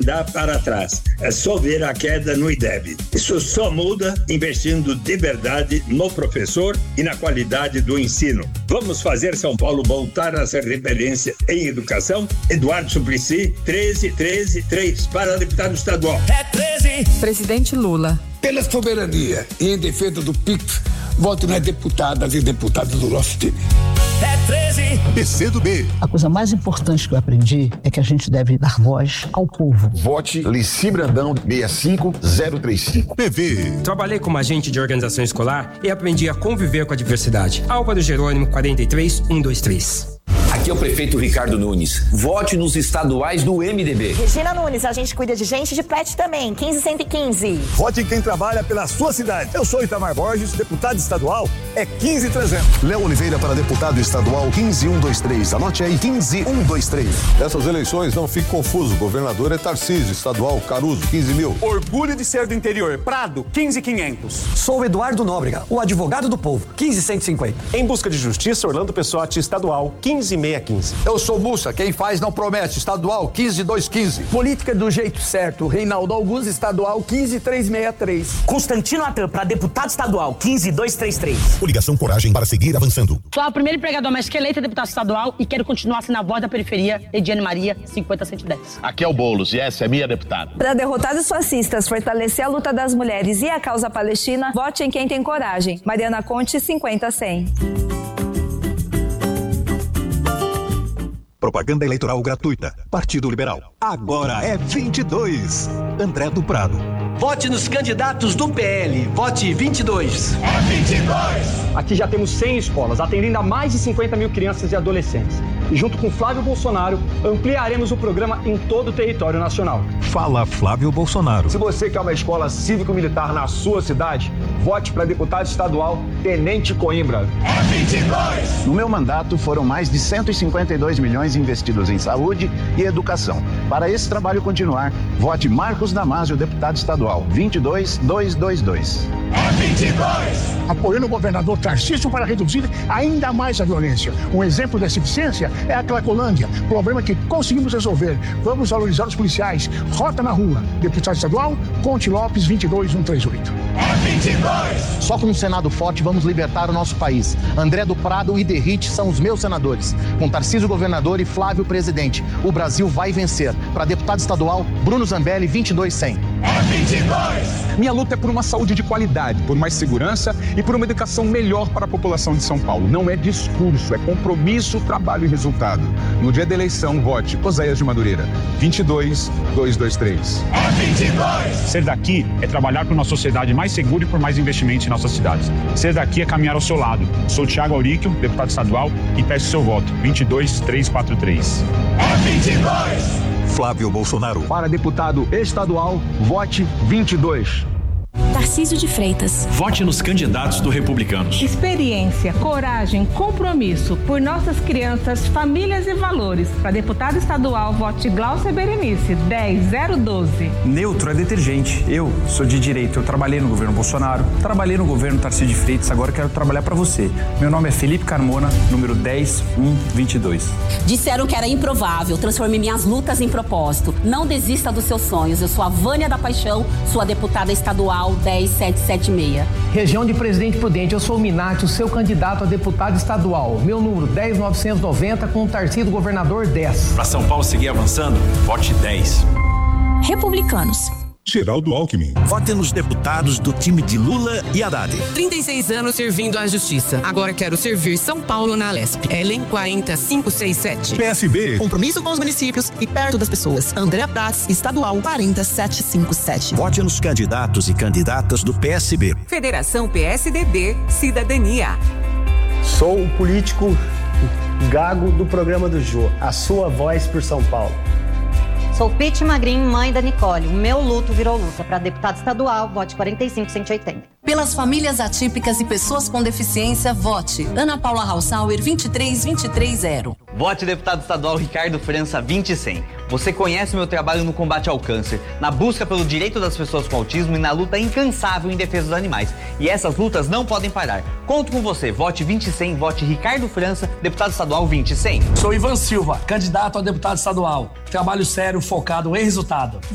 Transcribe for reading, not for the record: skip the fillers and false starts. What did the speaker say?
andar para trás. É só ver a queda no IDEB. Isso só muda investindo de verdade no professor e na qualidade do ensino. Vamos fazer São Paulo voltar a ser referência em educação? Eduardo Suplicy, 13 para deputado estadual. É 13. Presidente Lula. Pela soberania e em defesa do PIX, voto nas deputadas e deputados do nosso time. É 13. PCdoB. A coisa mais importante que eu aprendi é que a gente deve dar voz ao povo. Vote Lici Brandão 65035. PV. Trabalhei como agente de organização escolar e aprendi a conviver com a diversidade. Álvaro Jerônimo 43123. Aqui é o prefeito Ricardo Nunes. Vote nos estaduais do MDB. Regina Nunes, a gente cuida de gente de pet também. 15115. Vote em quem trabalha pela sua cidade. Eu sou Itamar Borges, deputado estadual, é 15300. Léo Oliveira para deputado estadual 15123. Anote aí, 15123. Essas eleições não fique confuso. O governador é Tarcísio, estadual Caruso, 15.000. Orgulho de ser do interior, Prado, 15500. Sou Eduardo Nóbrega, o advogado do povo, 15150. Em busca de justiça, Orlando Pessotti, estadual 15615. Eu sou Mussa, quem faz não promete, estadual 15215. Política do jeito certo, Reinaldo Augusto, estadual 15363. Constantino Atan para deputado estadual 15233. Coligação Coragem para seguir avançando. Sou a primeira empregadora doméstica eleita deputado estadual e quero continuar sendo a voz da periferia, Ediane Maria, 50110. Aqui é o Boulos e essa é minha deputada. Para derrotar os fascistas, fortalecer a luta das mulheres e a causa palestina, vote em quem tem coragem. Mariana Conte, 50100. Propaganda eleitoral gratuita. Partido Liberal. Agora é 22. André do Prado. Vote nos candidatos do PL. Vote 22. É 22. Aqui já temos 100 escolas, atendendo a mais de 50 mil crianças e adolescentes. E junto com Flávio Bolsonaro, ampliaremos o programa em todo o território nacional. Fala Flávio Bolsonaro. Se você quer uma escola cívico-militar na sua cidade, vote para deputado estadual Tenente Coimbra. É 22. No meu mandato, foram mais de 152 milhões investidos em saúde e educação. Para esse trabalho continuar, vote Marcos Damasio, deputado estadual, 22222. É 22. Apoiando o governador Tarcísio para reduzir ainda mais a violência. Um exemplo dessa eficiência é a Cracolândia, problema que conseguimos resolver. Vamos valorizar os policiais. Rota na rua. Deputado estadual, Conte Lopes, 22138. É 22. Só com um Senado forte vamos libertar o nosso país. André do Prado e Derrite são os meus senadores. Com Tarcísio governador e Flávio presidente, o Brasil vai vencer. Para deputado estadual, Bruno Zambelli, 22100. É 22. Minha luta é por uma saúde de qualidade, por mais segurança e por uma educação melhor para a população de São Paulo. Não é discurso, é compromisso, trabalho e resultado. No dia da eleição, vote Oséias de Madureira, 22223. É 22. Ser daqui é trabalhar por uma sociedade mais segura e por mais investimentos em nossas cidades. Ser daqui é caminhar ao seu lado. Sou Thiago Auríquio, deputado estadual, e peço seu voto, 22343. É 22. Flávio Bolsonaro. Para deputado estadual, vote 22. Tarcísio de Freitas. Vote nos candidatos do Republicanos. Experiência, coragem, compromisso por nossas crianças, famílias e valores. Para deputado estadual, vote Glaucia Berenice, 10012. Neutro é detergente. Eu sou de direita. Eu trabalhei no governo Bolsonaro, trabalhei no governo Tarcísio de Freitas, agora quero trabalhar para você. Meu nome é Felipe Carmona, número 10122. Disseram que era improvável. Transformei minhas lutas em propósito. Não desista dos seus sonhos. Eu sou a Vânia da Paixão, sua deputada estadual 10776. Região de Presidente Prudente, eu sou o Minati, o seu candidato a deputado estadual. Meu número 10990 com o Tarcísio governador 10. Para São Paulo seguir avançando, vote 10. Republicanos. Geraldo Alckmin. Vote nos deputados do time de Lula e Haddad. 36 anos servindo à justiça. Agora quero servir São Paulo na Alesp. Ellen 40567. PSB. Compromisso com os municípios e perto das pessoas. André Prats, estadual 40757. Vote nos candidatos e candidatas do PSB. Federação PSDB Cidadania. Sou o político gago do programa do Jô. A sua voz por São Paulo. Sou Pete Magrin, mãe da Nicole. O meu luto virou luta. Para deputado estadual, vote 45180. Pelas famílias atípicas e pessoas com deficiência, vote Ana Paula Hausauer, 23230. Vote deputado estadual Ricardo França, 20100. Você conhece o meu trabalho no combate ao câncer, na busca pelo direito das pessoas com autismo e na luta incansável em defesa dos animais. E essas lutas não podem parar. Conto com você. Vote 20100, vote Ricardo França, deputado estadual 20100. Sou Ivan Silva, candidato a deputado estadual. Trabalho sério, focado em resultado.